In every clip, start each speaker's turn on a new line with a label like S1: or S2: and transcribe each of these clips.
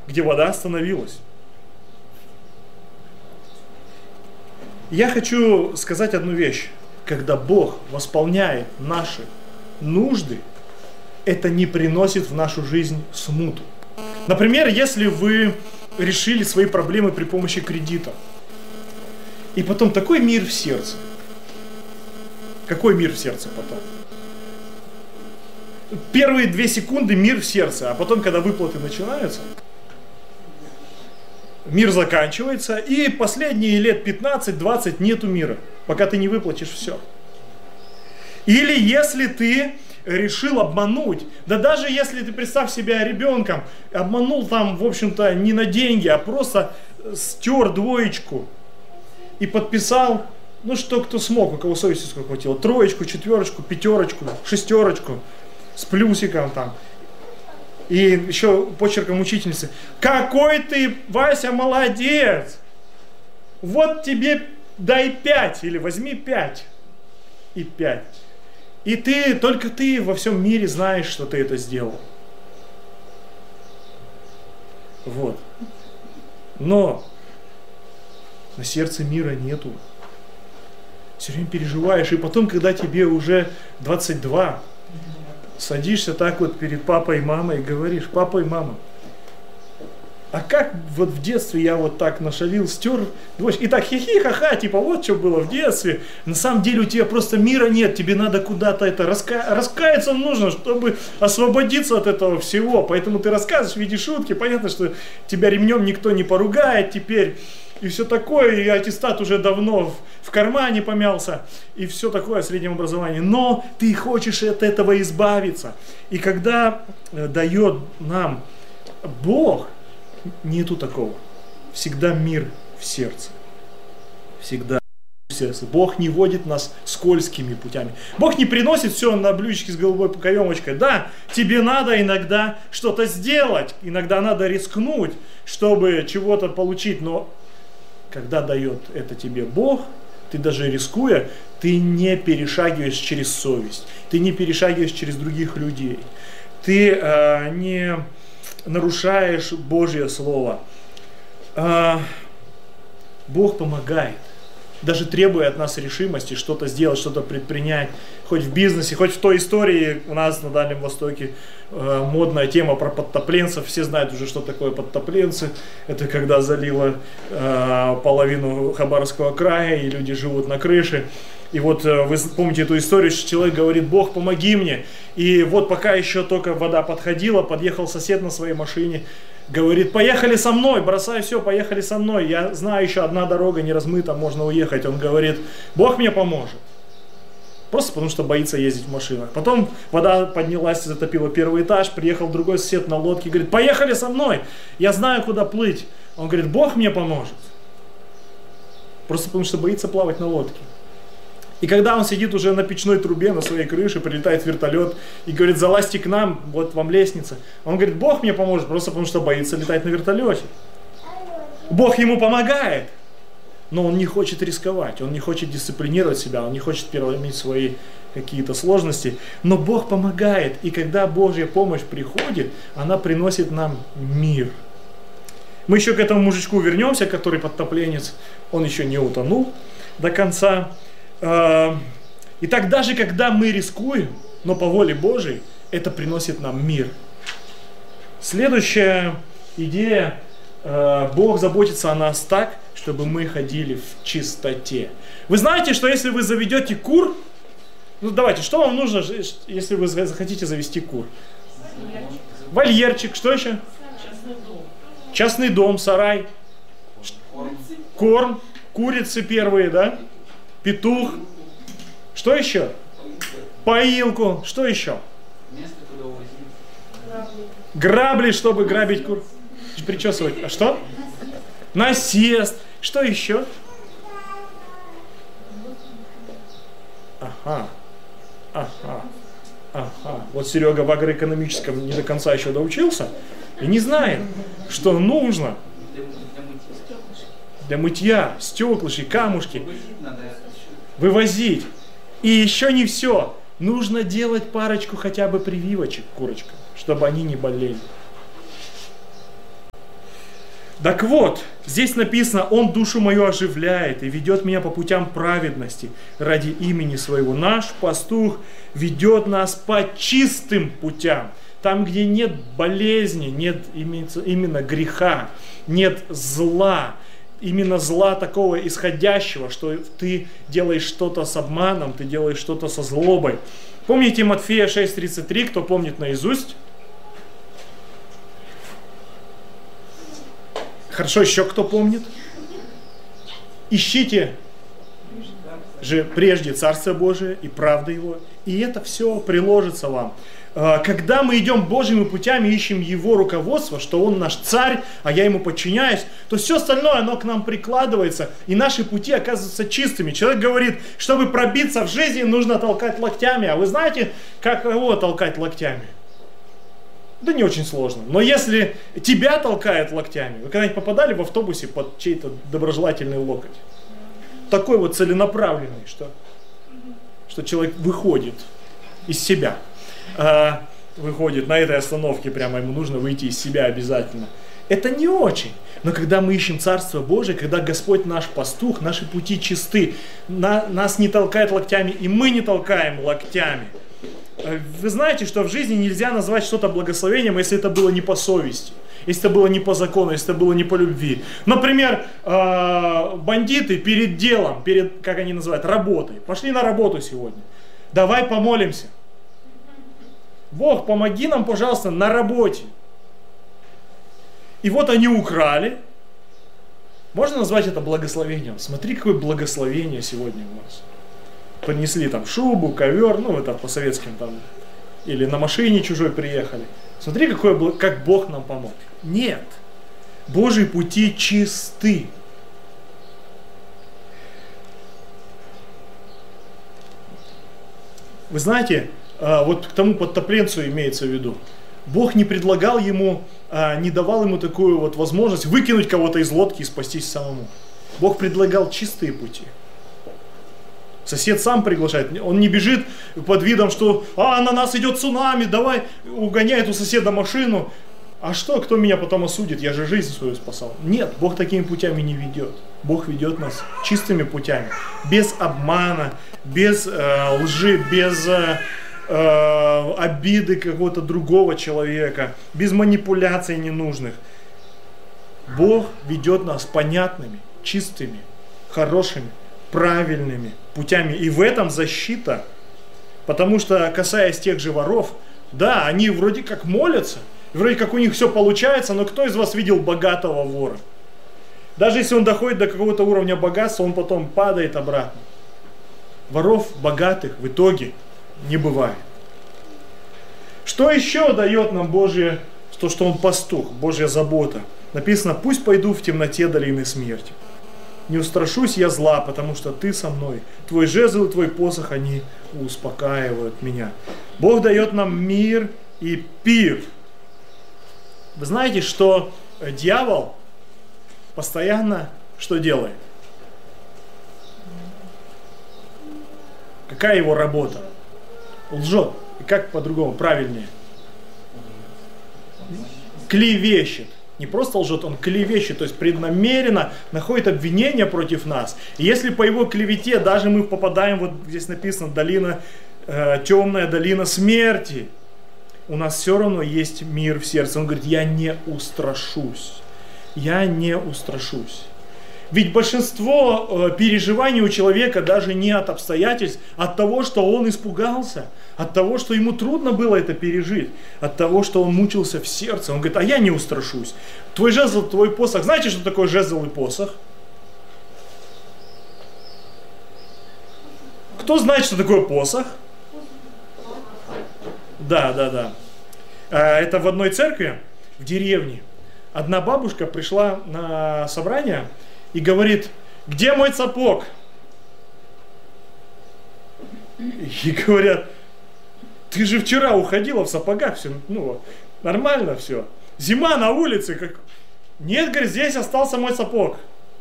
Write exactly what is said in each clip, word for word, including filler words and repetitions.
S1: где вода остановилась. Я хочу сказать одну вещь. Когда Бог восполняет наши нужды, это не приносит в нашу жизнь смуту. Например, если вы решили свои проблемы при помощи кредита, и потом такой мир в сердце. Какой мир в сердце потом? Первые две секунды мир в сердце, а потом, когда выплаты начинаются, мир заканчивается, и последние лет пятнадцать-двадцать нету мира, пока ты не выплатишь все. Или если ты решил обмануть, да даже если ты, представь себя ребенком, обманул там, в общем-то, не на деньги, а просто стер двоечку и подписал, ну что кто смог, у кого совести сколько хватило, троечку, четверочку, пятерочку, шестерочку с плюсиком там. И еще почерком учительницы. Какой ты, Вася, молодец! Вот тебе дай пять, или возьми пять. И пять. И ты, только ты во всем мире знаешь, что ты это сделал. Вот. Но на сердце мира нету. Все время переживаешь. И потом, когда тебе уже двадцать два, садишься так вот перед папой и мамой и говоришь: папа и мама, а как вот в детстве я вот так нашалил, стер, и так хихи-ха-ха, типа вот что было в детстве. На самом деле у тебя просто мира нет, тебе надо куда-то это, раска... раскаяться нужно, чтобы освободиться от этого всего. Поэтому ты рассказываешь в виде шутки, понятно, что тебя ремнем никто не поругает теперь. И все такое, и аттестат уже давно в, в кармане помялся, и все такое в среднем образовании. Но ты хочешь от этого избавиться. И когда э, дает нам Бог, нету такого. Всегда мир в сердце. Всегда в сердце. Бог не водит нас скользкими путями. Бог не приносит все на блюдечке с голубой каемочкой. Да, тебе надо иногда что-то сделать, иногда надо рискнуть, чтобы чего-то получить, но когда дает это тебе Бог, ты даже рискуя, ты не перешагиваешь через совесть, ты не перешагиваешь через других людей, ты э, не нарушаешь Божье Слово. Э, Бог помогает, даже требуя от нас решимости что-то сделать, что-то предпринять, хоть в бизнесе, хоть в той истории у нас на Дальнем Востоке э, модная тема про подтопленцев. Все знают уже, что такое подтопленцы. Это когда залило э, половину Хабаровского края, и люди живут на крыше. И вот э, вы помните эту историю, что человек говорит: Бог, помоги мне. И вот пока еще только вода подходила, подъехал сосед на своей машине, говорит: поехали со мной, бросай все, поехали со мной. Я знаю, еще одна дорога не размыта, можно уехать. Он говорит: Бог мне поможет. Просто потому что боится ездить в машинах. Потом вода поднялась, затопила первый этаж, приехал другой сосед на лодке, говорит: поехали со мной, я знаю, куда плыть. Он говорит: Бог мне поможет. Просто потому что боится плавать на лодке. И когда он сидит уже на печной трубе, на своей крыше, прилетает вертолет и говорит: залазьте к нам, вот вам лестница. Он говорит: Бог мне поможет, просто потому что боится летать на вертолете. Бог ему помогает, но он не хочет рисковать, он не хочет дисциплинировать себя, он не хочет переломить свои какие-то сложности. Но Бог помогает, и когда Божья помощь приходит, она приносит нам мир. Мы еще к этому мужичку вернемся, который подтопленец, он еще не утонул до конца. И так даже когда мы рискуем, но по воле Божией, это приносит нам мир. Следующая идея: Бог заботится о нас так, чтобы мы ходили в чистоте. Вы знаете, что если вы заведете кур, ну давайте, что вам нужно, если вы захотите завести кур? Вольерчик, что еще? Частный дом. Частный дом, сарай, корм, курицы первые, да? Петух. Что еще? Поилку. Что еще?
S2: Место, куда увозить.
S1: Грабли, чтобы грабить кур. Причесывать. А что? Насест. Что еще? Ага. Ага. Ага. Вот Серега в агроэкономическом не до конца еще доучился и не знает, что нужно для мытья стеклыши, камушки. Вывозить. И еще не все. Нужно делать парочку хотя бы прививочек курочкам, чтобы они не болели. Так вот, здесь написано, Он душу мою оживляет и ведет меня по путям праведности ради имени Своего. Наш пастух ведет нас по чистым путям. Там, где нет болезни, нет именно греха, нет зла, именно зла такого исходящего, что ты делаешь что-то с обманом, ты делаешь что-то со злобой. Помните Матфея шесть тридцать три, кто помнит наизусть? Хорошо, еще кто помнит? Ищите же прежде Царство Божие и правда Его, и это все приложится вам. Когда мы идем Божьими путями, ищем Его руководство, что Он наш царь, а я Ему подчиняюсь, то все остальное, оно к нам прикладывается, и наши пути оказываются чистыми. Человек говорит, чтобы пробиться в жизни, нужно толкать локтями. А вы знаете, как его толкать локтями? Да не очень сложно. Но если тебя толкают локтями, вы когда-нибудь попадали в автобусе под чей-то доброжелательный локоть? Такой вот целенаправленный, что, что человек выходит из себя. А, выходит на этой остановке, прямо ему нужно выйти из себя обязательно. Это не очень. Но когда мы ищем Царство Божие, когда Господь наш пастух, наши пути чисты, на, нас не толкает локтями, и мы не толкаем локтями. Вы знаете, что в жизни нельзя назвать что-то благословением, если это было не по совести, если это было не по закону, если это было не по любви. Например, бандиты перед делом, перед, как они называют, работой, пошли на работу сегодня. Давай помолимся. Бог, помоги нам, пожалуйста, на работе. И вот они украли. Можно назвать это благословением? Смотри, какое благословение сегодня у нас. Принесли там шубу, ковер, ну это по советским там, или на машине чужой приехали. Смотри, какое, как Бог нам помог. Нет. Божьи пути чисты. Вы знаете, вот к тому подтопленцу имеется в виду. Бог не предлагал ему, не давал ему такую вот возможность выкинуть кого-то из лодки и спастись самому. Бог предлагал чистые пути. Сосед сам приглашает, он не бежит под видом, что «А, на нас идет цунами, давай», угоняет у соседа машину. А что, кто меня потом осудит, я же жизнь свою спасал. Нет, Бог такими путями не ведет. Бог ведет нас чистыми путями, без обмана, без э, лжи, без э, э, обиды какого-то другого человека, без манипуляций ненужных. Бог ведет нас понятными, чистыми, хорошими, правильными путями. И в этом защита. Потому что, касаясь тех же воров, да, они вроде как молятся, вроде как у них все получается, но кто из вас видел богатого вора? Даже если он доходит до какого-то уровня богатства, он потом падает обратно. Воров богатых в итоге не бывает. Что еще дает нам Божье, то, что Он пастух, Божья забота? Написано: пусть пойду в темноте долины смерти. Не устрашусь я зла, потому что ты со мной. Твой жезл и твой посох, они успокаивают меня. Бог дает нам мир и пир. Вы знаете, что дьявол постоянно что делает? Какая его работа? Лжет. И как по-другому, правильнее? Клевещет. Не просто лжет, он клевещет, то есть преднамеренно находит обвинения против нас. И если по его клевете даже мы попадаем, вот здесь написано, долина, э, темная долина смерти, у нас все равно есть мир в сердце. Он говорит: я не устрашусь. Я не устрашусь. Ведь большинство э, переживаний у человека даже не от обстоятельств, а от того, что он испугался, от того, что ему трудно было это пережить, от того, что он мучился в сердце. Он говорит: а я не устрашусь. Твой жезл, твой посох. Знаете, что такое жезл и посох? Кто знает, что такое посох? Да, да, да. Это в одной церкви, в деревне. Одна бабушка пришла на собрание и говорит: где мой сапог? И говорят: ты же вчера уходила в сапогах, все, ну, нормально все. Зима на улице. Как... Нет, говорит, здесь остался мой сапог.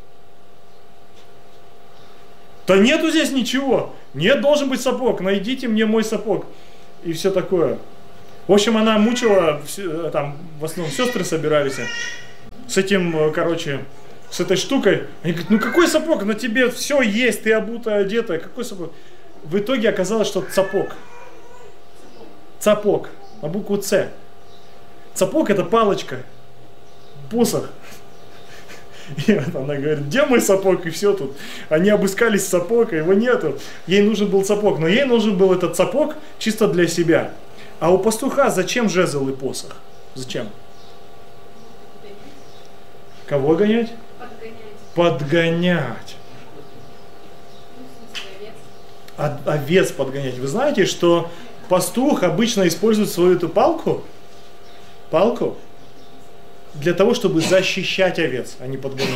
S1: Да нету здесь ничего. Нет, должен быть сапог. Найдите мне мой сапог. И все такое. В общем, она мучила, там в основном сестры собирались. с этим, короче, с этой штукой. Они говорят, ну какой сапог? На тебе все есть, ты обутая, одетая. Какой сапог? В итоге оказалось, что цапог. Цапог. На букву Ц. Цапог это палочка. Посох. И вот она говорит, где мой сапог? И все тут. Они обыскались сапог, а его нету. Ей нужен был сапог. Но ей нужен был этот сапог чисто для себя. А у пастуха зачем жезл и посох? Зачем? Кого гонять? Подгонять. Подгонять. А, овец подгонять. Вы знаете, что пастух обычно использует свою эту палку, палку, для того, чтобы защищать овец, а не подгонять.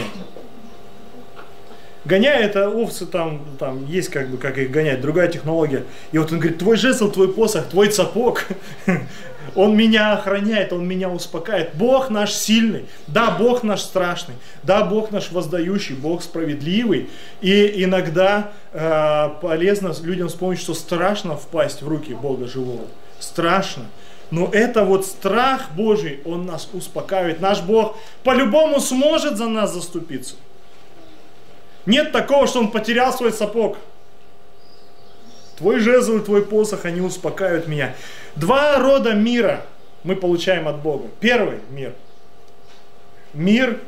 S1: Гоняя это овцы, там, там есть как бы, как их гонять, другая технология. И вот он говорит, твой жезл, твой посох, твой цапог, он меня охраняет, он меня успокаивает. Бог наш сильный, да, Бог наш страшный, да, Бог наш воздающий, Бог справедливый. И иногда э, полезно людям вспомнить, что страшно впасть в руки Бога живого. Страшно. Но это вот страх Божий, он нас успокаивает. Наш Бог по-любому сможет за нас заступиться. Нет такого, что он потерял свой сапог. Твой жезл и твой посох, они успокаивают меня. Два рода мира мы получаем от Бога. Первый мир. Мир.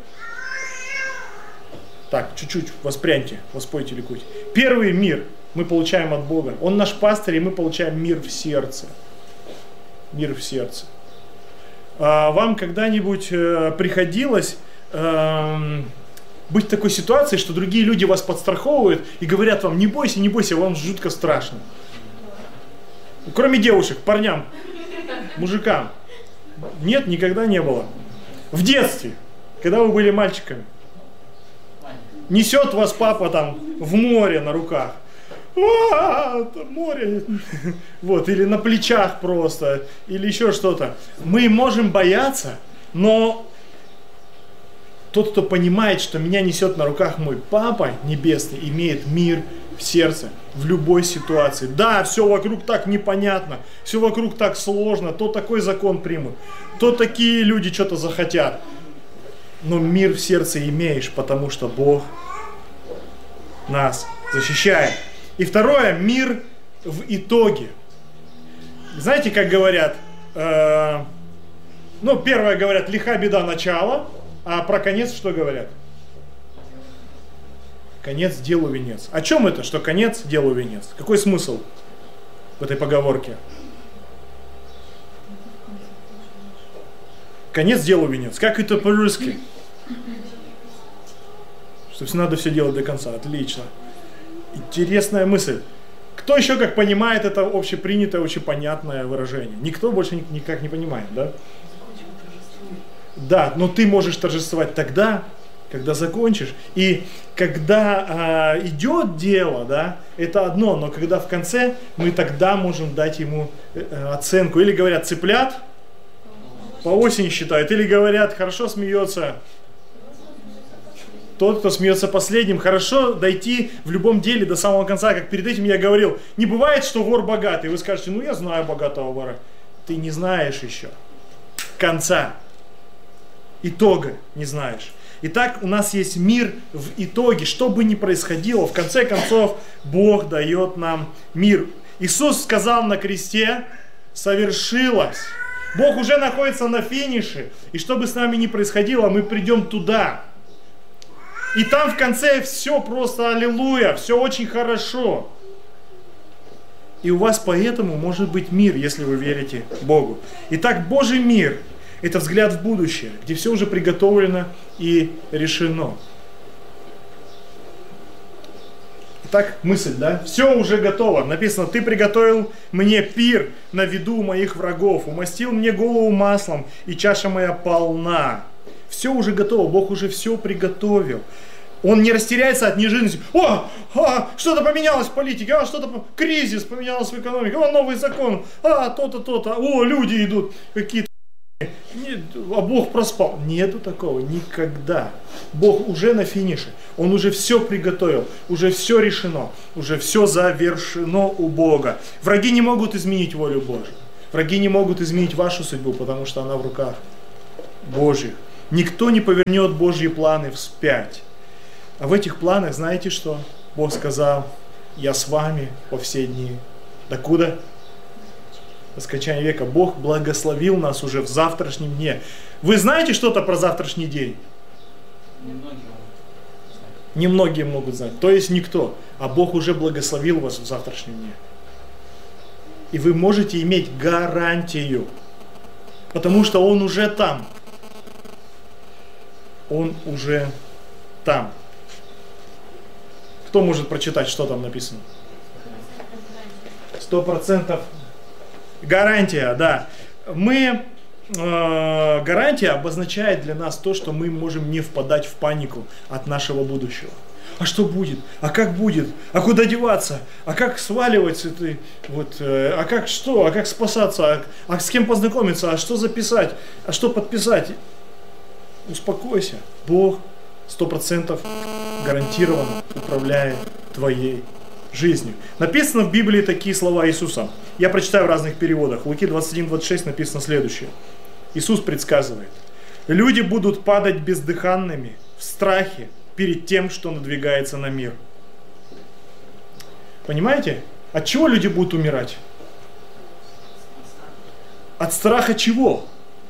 S1: Так, чуть-чуть воспряньте, воспойте, ликуйте. Первый мир мы получаем от Бога. Он наш пастырь, и мы получаем мир в сердце. Мир в сердце. А вам когда-нибудь э, приходилось э, быть в такой ситуации, что другие люди вас подстраховывают и говорят вам, не бойся, не бойся, вам жутко страшно. Кроме девушек, парням, мужикам. Нет, никогда не было. В детстве, когда вы были мальчиками, несет вас папа там в море на руках. А, море. Вот, или на плечах просто, или еще что-то. Мы можем бояться, но тот, кто понимает, что меня несет на руках мой Папа Небесный, имеет мир в сердце, в любой ситуации. Да, все вокруг так непонятно, все вокруг так сложно, то такой закон примут, то такие люди что-то захотят. Но мир в сердце имеешь, потому что Бог нас защищает. И второе, мир в итоге. Знаете, как говорят, э, ну, первое говорят, лиха беда начала, а про конец что говорят? Конец делу венец. О чем это, что конец делу венец? Какой смысл в этой поговорке? Конец делу венец. Как это по-русски? Что все надо все делать до конца. Отлично. Интересная мысль. Кто еще как понимает это общепринятое, общепонятное выражение? Никто больше никак не понимает, да? Да, но ты можешь торжествовать тогда, когда закончишь. И когда а, идет дело, да, это одно, но когда в конце, мы тогда можем дать ему э, оценку. Или говорят, цыплят по осени считают, или говорят, хорошо смеется тот, кто смеется последним. Хорошо дойти в любом деле до самого конца, как перед этим я говорил. Не бывает, что вор богатый. Вы скажете, ну я знаю богатого вора. Ты не знаешь еще конца. Итога не знаешь. Итак, у нас есть мир в итоге. Что бы ни происходило, в конце концов, Бог дает нам мир. Иисус сказал на кресте, совершилось. Бог уже находится на финише. И что бы с нами ни происходило, мы придем туда. И там в конце все просто аллилуйя, все очень хорошо. И у вас поэтому может быть мир, если вы верите Богу. Итак, Божий мир – это взгляд в будущее, где все уже приготовлено и решено. Итак, мысль, да? Все уже готово. Написано, ты приготовил мне пир на виду моих врагов, умастил мне голову маслом, и чаша моя полна. Все уже готово, Бог уже все приготовил. Он не растеряется от неожиданности. О, а, что-то поменялось в политике, а, что-то, кризис поменялось в экономике, а, новый закон, а, то-то, то-то, о, люди идут какие-то. Нет, а Бог проспал. Нету такого никогда. Бог уже на финише. Он уже все приготовил, уже все решено, уже все завершено у Бога. Враги не могут изменить волю Божью. Враги не могут изменить вашу судьбу, потому что она в руках Божьих. Никто не повернет Божьи планы вспять. А в этих планах, знаете что? Бог сказал: я с вами по все дни. Докуда? До скончания века. Бог благословил нас уже в завтрашнем дне. Вы знаете что-то про завтрашний день?
S2: Немногие могут знать.
S1: Немногие могут знать. То есть никто. А Бог уже благословил вас в завтрашнем дне. И вы можете иметь гарантию. Потому что Он уже там. Он уже там. Кто может прочитать, что там написано? Сто процентов гарантия, да. Мы, э, гарантия обозначает для нас то, что мы можем не впадать в панику от нашего будущего. А что будет? А как будет? А куда деваться? А как сваливать с этой, вот, э, а как что? А как спасаться? А, а с кем познакомиться? А что записать? А что подписать? Успокойся. Бог сто процентов гарантированно управляет твоей жизнью. Написано в Библии такие слова Иисуса. Я прочитаю в разных переводах. Луки двадцать один двадцать шесть написано следующее. Иисус предсказывает: люди будут падать бездыханными в страхе перед тем, что надвигается на мир. Понимаете? От чего люди будут умирать? От страха чего?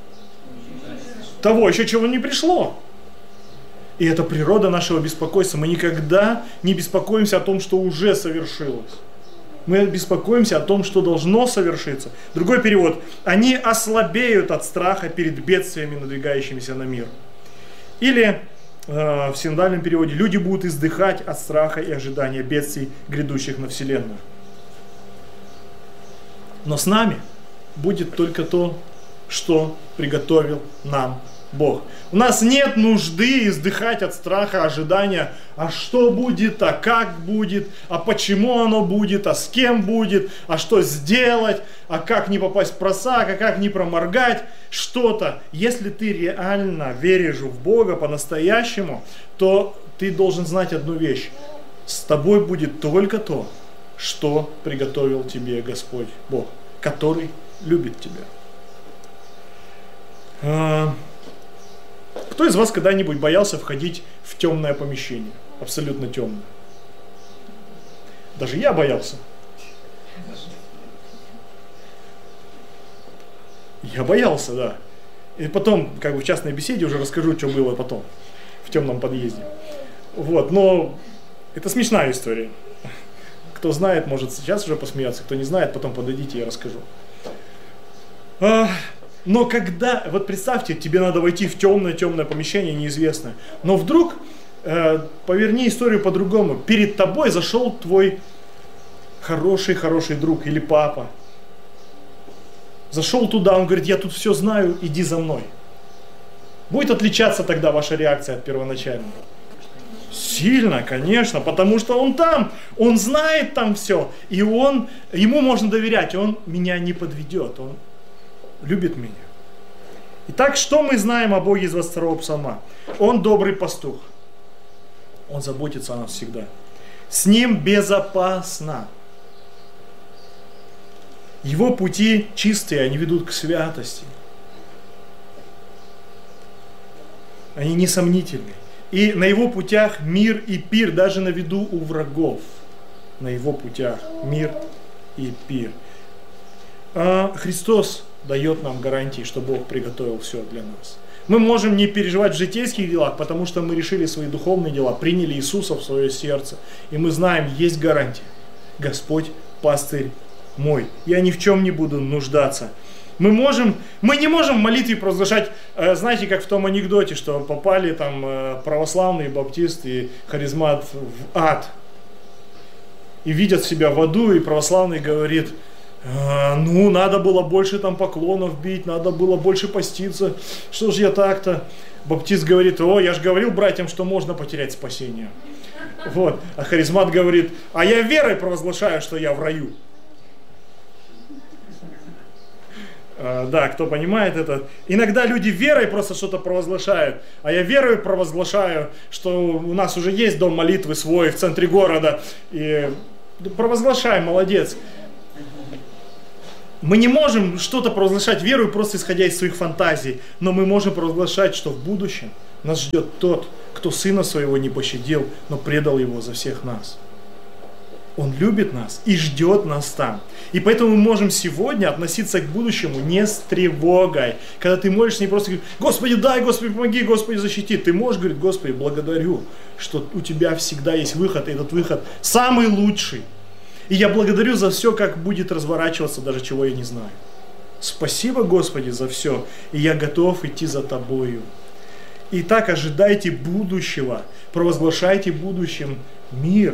S1: Того еще чего не пришло. И это природа нашего беспокойства. Мы никогда не беспокоимся о том, что уже совершилось. Мы беспокоимся о том, что должно совершиться. Другой перевод. Они ослабеют от страха перед бедствиями, надвигающимися на мир. Или э, в синодальном переводе: люди будут издыхать от страха и ожидания бедствий, грядущих на вселенную. Но с нами будет только то, что приготовил нам Бог. У нас нет нужды издыхать от страха, ожидания, а что будет, а как будет, а почему оно будет, а с кем будет, а что сделать, а как не попасть в просак, а как не проморгать что-то. Если ты реально веришь в Бога по-настоящему, то ты должен знать одну вещь. С тобой будет только то, что приготовил тебе Господь Бог, который любит тебя. Кто из вас когда-нибудь боялся входить в темное помещение? Абсолютно темное. Даже я боялся. Я боялся, да. И потом, как бы в частной беседе уже расскажу, что было потом в темном подъезде. Вот, но это смешная история. Кто знает, может сейчас уже посмеяться. Кто не знает, потом подойдите, я расскажу. Но когда, вот представьте, тебе надо войти в темное-темное помещение, неизвестное. Но вдруг, э, поверни историю по-другому. Перед тобой зашел твой хороший-хороший друг или папа. Зашел туда, он говорит: я тут все знаю, иди за мной. Будет отличаться тогда ваша реакция от первоначальной? Сильно, конечно, потому что он там, он знает там все. И он, ему можно доверять, он меня не подведет, он любит меня. Итак, что мы знаем о Боге из двадцать второго псалма? Он добрый пастух. Он заботится о нас всегда. С Ним безопасно. Его пути чистые, они ведут к святости. Они несомнительны. И на Его путях мир и пир, даже на виду у врагов. На Его путях мир и пир. А Христос дает нам гарантии, что Бог приготовил все для нас. Мы можем не переживать в житейских делах, потому что мы решили свои духовные дела, приняли Иисуса в свое сердце. И мы знаем, есть гарантия. Господь пастырь мой. Я ни в чем не буду нуждаться. Мы, можем, мы не можем в молитве провозглашать, э, знаете, как в том анекдоте, что попали там э, православные, баптисты и харизмат в ад. И видят себя в аду, и православный говорит: ну, надо было больше там поклонов бить, надо было больше поститься. Что ж я так-то? Баптист говорит: о, я же говорил братьям, что можно потерять спасение. Вот. А харизмат говорит: а я верой провозглашаю, что я в раю. А, да, кто понимает это. Иногда люди верой просто что-то провозглашают, а я верой провозглашаю, что у нас уже есть дом молитвы свой в центре города. И провозглашай, молодец. Мы не можем что-то провозглашать веру просто исходя из своих фантазий, но мы можем провозглашать, что в будущем нас ждет тот, кто Сына Своего не пощадил, но предал Его за всех нас. Он любит нас и ждет нас там. И поэтому мы можем сегодня относиться к будущему не с тревогой. Когда ты молишься, не просто говоришь: Господи, дай, Господи, помоги, Господи, защити. Ты можешь говорить: Господи, благодарю, что у Тебя всегда есть выход, и этот выход самый лучший. И я благодарю за все, как будет разворачиваться, даже чего я не знаю. Спасибо, Господи, за все, и я готов идти за Тобою. Итак, ожидайте будущего, провозглашайте будущем мир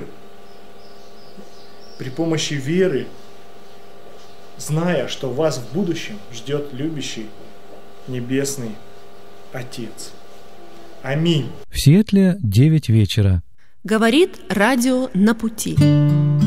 S1: при помощи веры, зная, что вас в будущем ждет любящий Небесный Отец. Аминь.
S3: В Сиэтле девять вечера.
S4: Говорит радио «На пути».